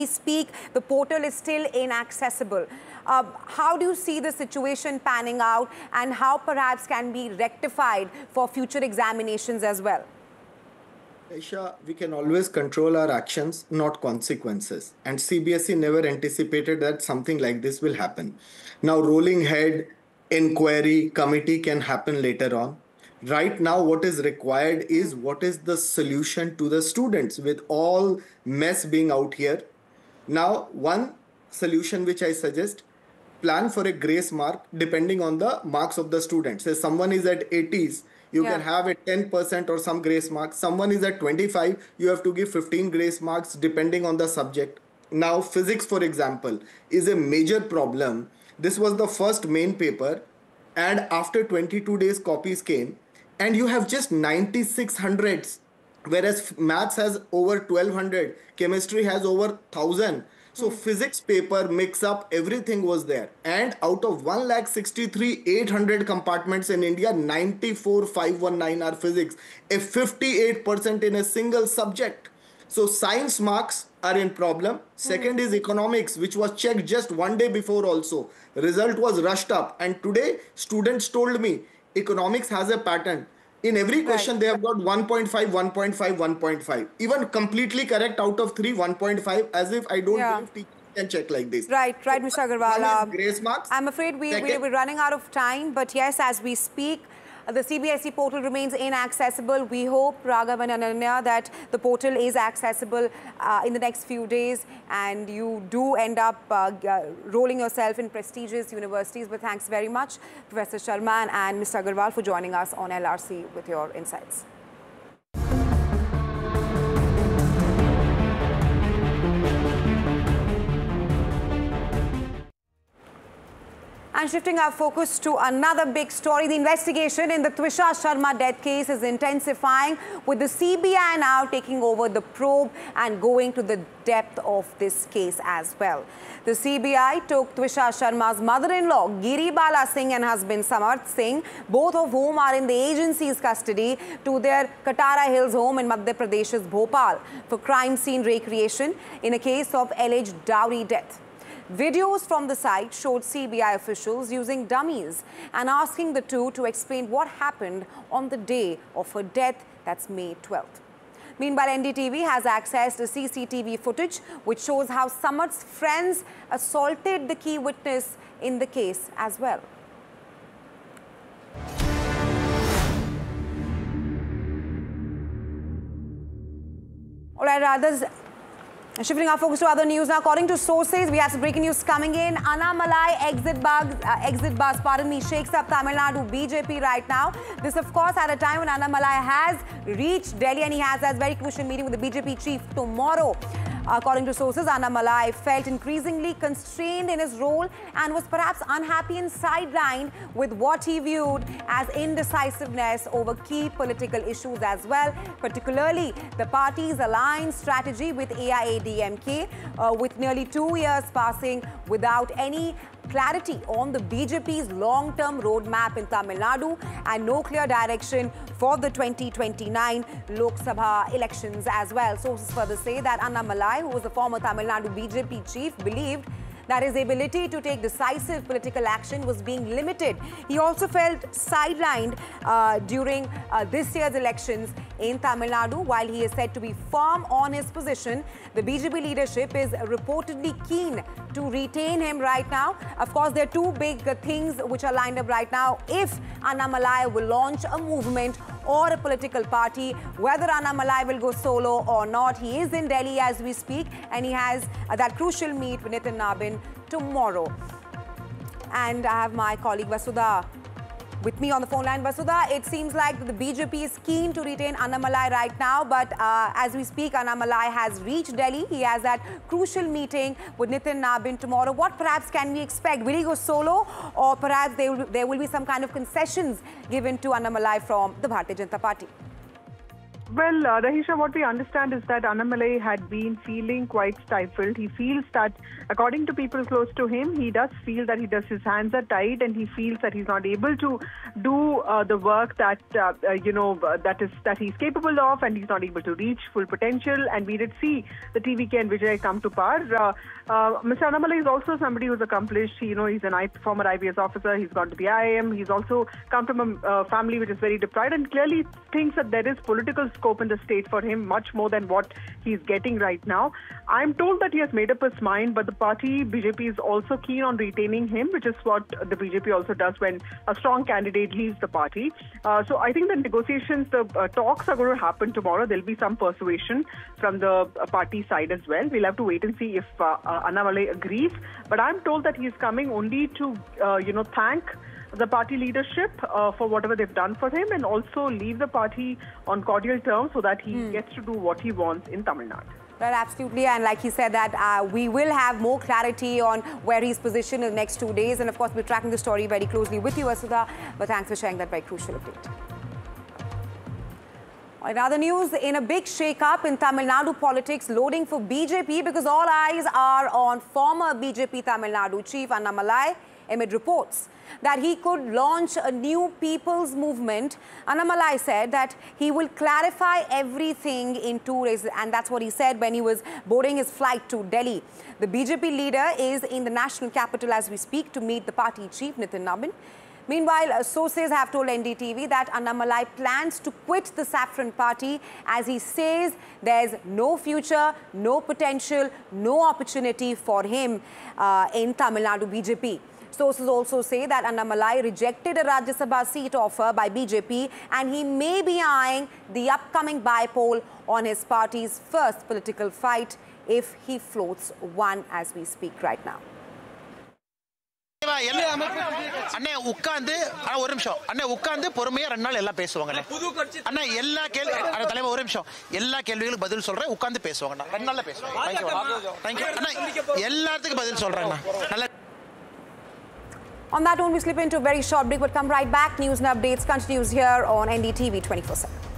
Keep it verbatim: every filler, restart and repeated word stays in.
speak, the portal is still inaccessible. Uh, how do you see the situation panning out, and how perhaps can be rectified for future examinations as well? Aisha, we can always control our actions, not consequences. And C B S E never anticipated that something like this will happen. Now, rolling head, inquiry, committee can happen later on. Right now, what is required is what is the solution to the students with all mess being out here. Now, one solution which I suggest, plan for a grace mark depending on the marks of the students. If someone is at eighties, you Yeah. can have a ten percent or some grace marks. Someone is at twenty-five, you have to give fifteen grace marks depending on the subject. Now, physics, for example, is a major problem. This was the first main paper, and after twenty-two days, copies came, and you have just ninety-six hundreds, whereas maths has over twelve hundred, chemistry has over one thousand. So physics paper mix up, everything was there. And out of one lakh sixty-three eight hundred compartments in India, ninety-four five nineteen are physics, a fifty-eight percent in a single subject. So science marks are in problem. Second is economics, which was checked just one day before also. Result was rushed up. And today, students told me, economics has a pattern. In every question, Right. they have got one point five, one point five, one point five. Even completely correct out of three, one point five, as if I don't Yeah. believe teachers can check like this. Right, right, Mister Agarwal. One is Um, grace marks. I'm afraid we, we, Second- we're running out of time, but yes, as we speak, uh, the C B S E portal remains inaccessible. We hope, Raghav and Ananya, that the portal is accessible uh, in the next few days, and you do end up uh, uh, rolling yourself in prestigious universities. But thanks very much, Professor Sharma and Mister Agarwal, for joining us on L R C with your insights. And shifting our focus to another big story, the investigation in the Twisha Sharma death case is intensifying, with the C B I now taking over the probe and going to the depth of this case as well. The C B I took Twisha Sharma's mother-in-law, Giri Bala Singh, and husband Samarth Singh, both of whom are in the agency's custody, to their Katara Hills home in Madhya Pradesh's Bhopal for crime scene recreation in a case of alleged dowry death. Videos from the site showed C B I officials using dummies and asking the two to explain what happened on the day of her death, that's May twelfth. Meanwhile, N D T V has accessed the C C T V footage which shows how Samarth's friends assaulted the key witness in the case as well. All right, others. Shifting our focus to other news now. According to sources, we have some breaking news coming in. Annamalai exit bus, uh, exit bus, pardon me, shakes up Tamil Nadu B J P right now. This, of course, at a time when Annamalai has reached Delhi, and he has a very crucial meeting with the B J P chief tomorrow. According to sources, Annamalai felt increasingly constrained in his role and was perhaps unhappy and sidelined with what he viewed as indecisiveness over key political issues as well, particularly the party's alliance strategy with A I A D M K, uh, with nearly two years passing without any clarity on the B J P's long-term roadmap in Tamil Nadu and no clear direction for the twenty twenty-nine Lok Sabha elections as well. Sources further say that Annamalai, who was the former Tamil Nadu B J P chief, believed that his ability to take decisive political action was being limited. He also felt sidelined uh, during uh, this year's elections in Tamil Nadu. While he is said to be firm on his position, the B J P leadership is reportedly keen to retain him right now. Of course, there are two big uh, things which are lined up right now. If Annamalai will launch a movement or a political party, whether Annamalai will go solo or not. He is in Delhi as we speak, and he has uh, that crucial meet with Nitin Nabin tomorrow. And I have my colleague Vasudha with me on the phone line. Vasudha, it seems like the B J P is keen to retain Annamalai right now, but uh, as we speak, Annamalai has reached Delhi. He has that crucial meeting with Nitin Nabin tomorrow. What perhaps can we expect? Will he go solo, or perhaps there will, there will be some kind of concessions given to Annamalai from the Bharatiya Janata Party? Well, uh, Rahisha, what we understand is that Annamalai had been feeling quite stifled. He feels that, according to people close to him, he does feel that he does his hands are tied, and he feels that he's not able to do uh, the work that uh, uh, you know uh, that is that he's capable of, and he's not able to reach full potential. And we did see the T V K and Vijay come to power. Uh, uh, Mister Annamalai is also somebody who's accomplished. You know, he's a I- former I B S officer. He's gone to the I I M. He's also come from a uh, family which is very deprived, and clearly thinks that there is political scope in the state for him, much more than what he's getting right now. I'm told that he has made up his mind, but the party, B J P, is also keen on retaining him, which is what the B J P also does when a strong candidate leaves the party. Uh, so I think the negotiations, the uh, talks are going to happen tomorrow. There'll be some persuasion from the uh, party side as well. We'll have to wait and see if uh, uh, Annamalai agrees. But I'm told that he's coming only to, uh, you know, thank the party leadership uh, for whatever they've done for him, and also leave the party on cordial terms so that he mm. gets to do what he wants in Tamil Nadu. Right, absolutely. And like he said that uh, we will have more clarity on where he's positioned in the next two days. And of course, we're tracking the story very closely with you, Vasudha. But thanks for sharing that very crucial update. In other news, in a big shake-up in Tamil Nadu politics, loading for B J P because all eyes are on former B J P Tamil Nadu chief Annamalai amid reports that he could launch a new people's movement. Annamalai said that he will clarify everything in two days, and that's what he said when he was boarding his flight to Delhi. The B J P leader is in the national capital as we speak to meet the party chief, Nitin Nabin. Meanwhile, sources have told N D T V that Annamalai plans to quit the Saffron Party as he says there's no future, no potential, no opportunity for him uh, in Tamil Nadu B J P. Sources also say that Annamalai rejected a Rajya Sabha seat offer by B J P and he may be eyeing the upcoming by-poll on his party's first political fight if he floats one as we speak right now. அண்ணே உட்கார்ந்து ஒரு நிமிஷம் அண்ணே உட்கார்ந்து பொறுமையா ரெண்டு நாள் எல்லாம் பேசுவாங்க அண்ணா எல்லா கேள்வி தலைவர் ஒரு நிமிஷம் எல்லா கேள்விகளுக்கு பதில் சொல்றேன் உட்கார்ந்து பேசுவாங்க ரெண்டு நாள்ல பேசுவாங்க தேங்க்யூ அண்ணா எல்லாத்துக்கும் பதில் சொல்றேன் நல்ல On that note, we slip into a very short break, but come right back. News and updates continues here on N D T V twenty-four seven.